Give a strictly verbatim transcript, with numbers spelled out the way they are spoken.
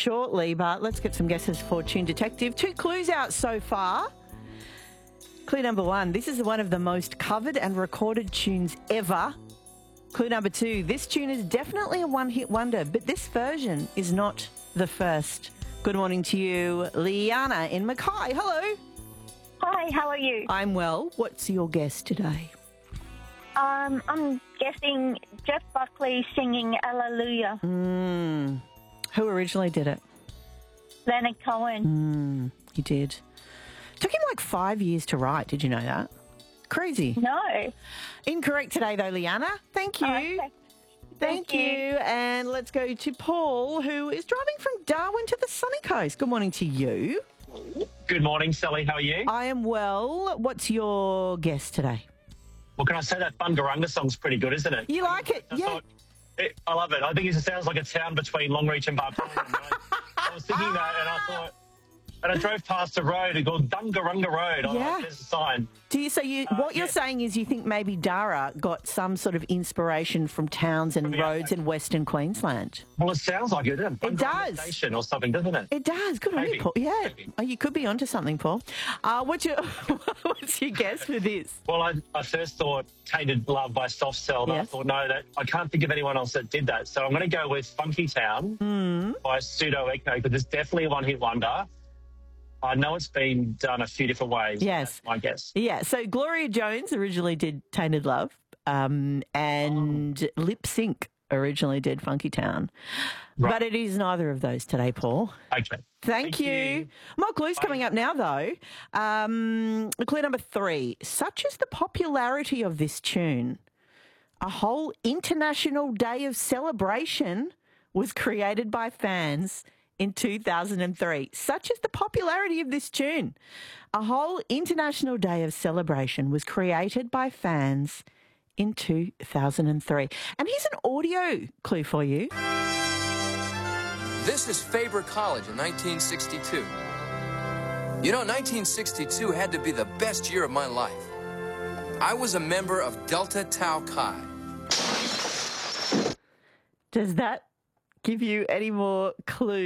shortly, but let's get some guesses for Tune Detective. Two clues out so far. Clue number one, this is one of the most covered and recorded tunes ever. Clue number two, this tune is definitely a one-hit wonder, but this version is not the first. Good morning to you, Liana in Mackay. Hello. Hi, how are you? I'm well. What's your guess today? Um, I'm guessing Jeff Buckley singing Hallelujah. Mm. Who originally did it? Leonard Cohen. Mm, he did. Took him like five years to write. Did you know that? Crazy. No. Incorrect today, though, Liana. Thank you. Oh, okay. Thank, Thank you. you. And let's go to Paul, who is driving from Darwin to the sunny coast. Good morning to you. Good morning, Sally. How are you? I am well. What's your guess today? Well, can I say that Bungarunga song's pretty good, isn't it? You like it? I Yeah. thought- it, I love it. I think it sounds like a town between Longreach and Barbagallo. I, I was thinking that, and I thought, and I drove past a road and called Bungarunga Road. I Yeah. like, there's a sign. Do you, so you, what you're yeah. saying is you think maybe Dara got some sort of inspiration from towns and the roads outback. in Western Queensland? Well, it sounds like it. Doesn't it? It Bungarunga does. Station or something, doesn't it? It does. Good on you, Maybe. Paul. Yeah. Maybe. Oh, you could be onto something, Paul. Uh, what's your what's your guess for this? Well, I, I first thought Tainted Love by Soft Cell, but Yes. I thought, no, that I can't think of anyone else that did that. So I'm going to go with Funky Town Mm. by Pseudo Echo, because it's definitely a one-hit wonder. I know it's been done a few different ways. Yes. That's my guess. Yeah, so Gloria Jones originally did Tainted Love, um, and Lip Sync originally did Funky Town. Right. But it is neither of those today, Paul. Okay. Thank, Thank you. you. More clues coming up now, though. Um, clue number three. Such is the popularity of this tune, a whole international day of celebration was created by fans in two thousand three. Such is the popularity of this tune. A whole international day of celebration was created by fans in two thousand three. And here's an audio clue for you. This is Faber College in nineteen sixty-two. You know, nineteen sixty-two had to be the best year of my life. I was a member of Delta Tau Chi. Does that give you any more clues?